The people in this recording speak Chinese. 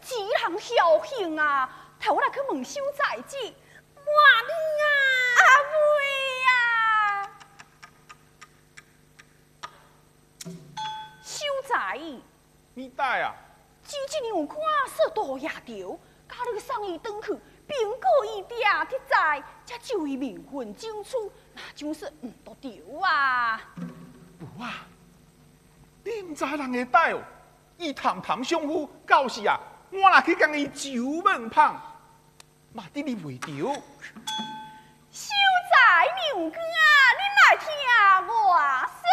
只行侥幸啊！替我来去问秀才子， 我的啊， 阿妹啊！秀才， 你带啊？ 只一年有看说多夜钓，家里送伊转去，苹果伊爹铁在，才就伊名分争取，那就是唔多钓啊！ 有啊，你唔知人会带哦，伊谈谈相夫，到时啊，我若去将伊酒问胖，嘛得你袂着。 秀才牛哥啊，你来听我